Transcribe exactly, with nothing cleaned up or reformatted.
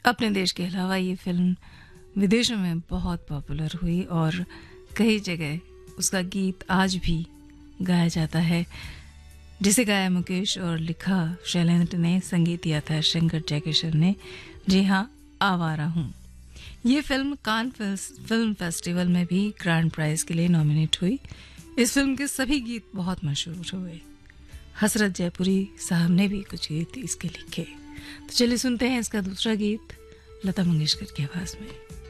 अपने देश के अलावा ये फिल्म विदेशों में बहुत पॉपुलर हुई और कई जगह उसका गीत आज भी गाया जाता है, जिसे गाया मुकेश और लिखा शैलेंद्र ने, संगीत दिया था शंकर जयकिशन ने। जी हाँ, आवारा हूँ। ये फिल्म कान फिल्म फेस्टिवल में भी ग्रैंड प्राइज के लिए नॉमिनेट हुई। इस फिल्म के सभी गीत बहुत मशहूर हुए। हसरत जयपुरी साहब ने भी कुछ गीत इसके लिखे। तो चलिए सुनते हैं इसका दूसरा गीत लता मंगेशकर की आवाज में।